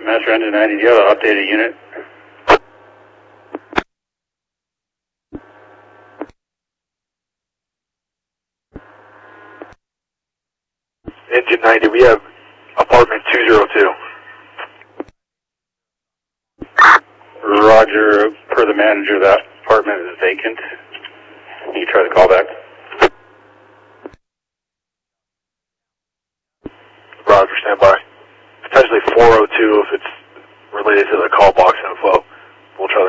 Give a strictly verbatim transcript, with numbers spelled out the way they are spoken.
Master Engine ninety, do you have an updated unit? Engine ninety, we have apartment two oh two. Roger, per the manager, that apartment is vacant. Can you try the callback? Roger, stand by. Potentially four oh two if it's related to the call box info. We'll try